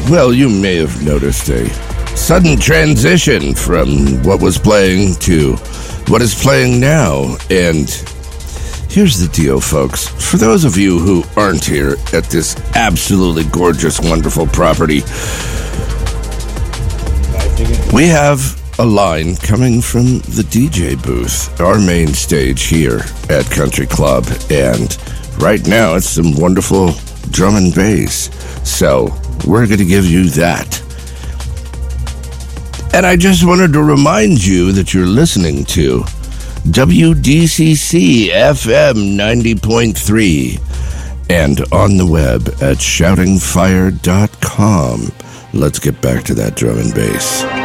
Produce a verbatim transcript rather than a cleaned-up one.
well, you may have noticed a sudden transition from what was playing to what is playing now. And here's the deal, folks. For those of you who aren't here at this absolutely gorgeous, wonderful property, we have a line coming from the D J booth, our main stage here at Country Club. And right now, it's some wonderful drum and bass. So we're going to give you that. And I just wanted to remind you that you're listening to W D C C F M ninety point three and on the web at shouting fire dot com. Let's get back to that drum and bass.